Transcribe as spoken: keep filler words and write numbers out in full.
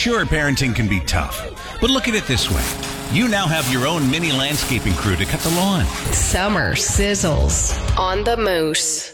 Sure, parenting can be tough, but look at it this way. You now have your own mini landscaping crew to cut the lawn. Summer sizzles on the Moose.